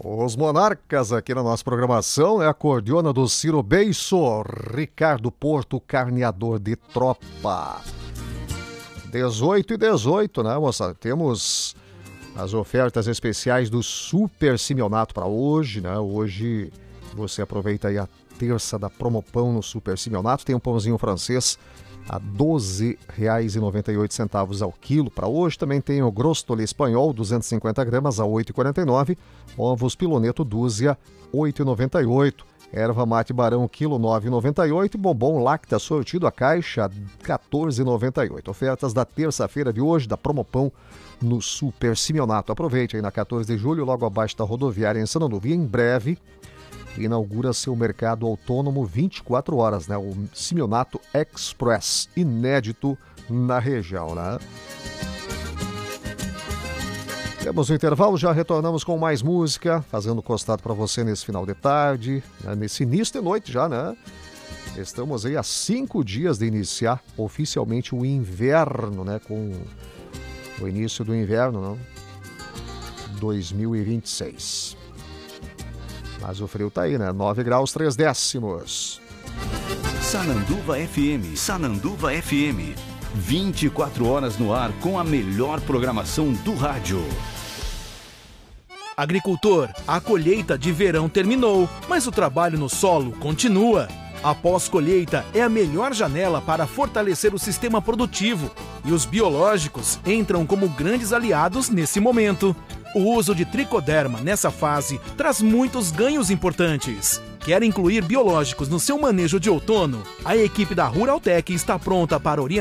Os monarcas aqui na nossa programação é a cordiona do Ciro Beiço, Ricardo Porto, carneador de tropa. 18 e 18, né, moça? Temos as ofertas especiais do Super Simeonato para hoje, né? Hoje você aproveita aí a terça da Promopão no Super Simeonato. Tem um pãozinho francês a R$ 12,98 ao quilo. Para hoje também tem o Grostoli espanhol, 250 gramas a R$ 8,49. Ovos Piloneto dúzia, R$ 8,98. Erva mate barão, quilo, R$ 9,98. Bombom Lacta sortido a caixa, R$ 14,98. Ofertas da terça-feira de hoje, da Promopão, no Super Simeonato. Aproveite aí na 14 de julho, logo abaixo da rodoviária em Sananduva. Em breve, inaugura seu mercado autônomo 24 horas, né? O Simeonato Express, inédito na região, né? Temos um intervalo, já retornamos com mais música, fazendo costado para você nesse final de tarde, né? Nesse início de noite já, né? Estamos aí há 5 dias de iniciar oficialmente o inverno, né? Com o início do inverno, né? 2026. Mas o frio tá aí, né? 9 graus 3 décimos. Sananduva FM, Sananduva FM. 24 horas no ar com a melhor programação do rádio. Agricultor, a colheita de verão terminou, mas o trabalho no solo continua. A pós-colheita é a melhor janela para fortalecer o sistema produtivo e os biológicos entram como grandes aliados nesse momento. O uso de tricoderma nessa fase traz muitos ganhos importantes. Quer incluir biológicos no seu manejo de outono? A equipe da Ruraltec está pronta para orientar